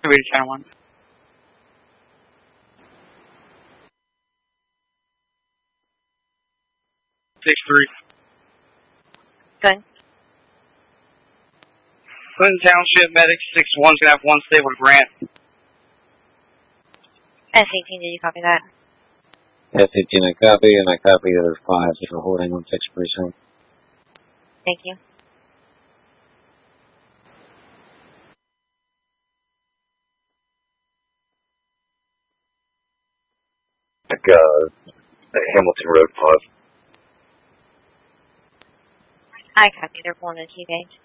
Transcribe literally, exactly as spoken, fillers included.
two eighty Channel one. six three. Good. Clinton Township Medic six one is going to have one stay with Grant. S eighteen, did you copy that? S eighteen, I copy, and I copy the other five that are holding on six precinct. Thank you. Like, uh, Hamilton Road five. I copy, they're pulling a T-Bank.